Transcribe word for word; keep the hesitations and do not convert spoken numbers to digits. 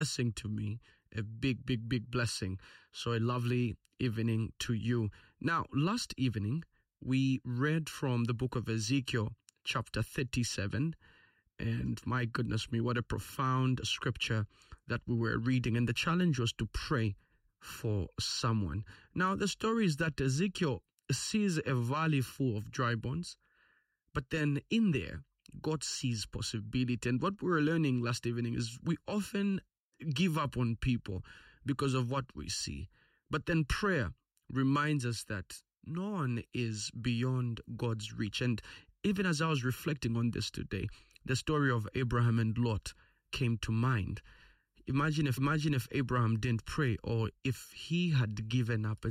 blessing to me, a big, big, big blessing. So a lovely evening to you. Now, last evening, we read from the book of Ezekiel, chapter thirty-seven. And my goodness me, what a profound scripture that we were reading. And the challenge was to pray for someone. Now, the story is that Ezekiel sees a valley full of dry bones, but then in there, God sees possibility. And what we were learning last evening is we often give up on people because of what we see. But then prayer reminds us that no one is beyond God's reach. And even as I was reflecting on this today, the story of Abraham and Lot came to mind. Imagine if, imagine if Abraham didn't pray, or if he had given up and